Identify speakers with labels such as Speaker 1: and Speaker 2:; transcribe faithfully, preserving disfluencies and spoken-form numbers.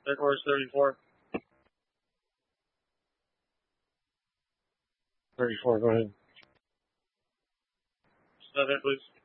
Speaker 1: Air Force thirty-four. thirty-four, go ahead. Stop it, please.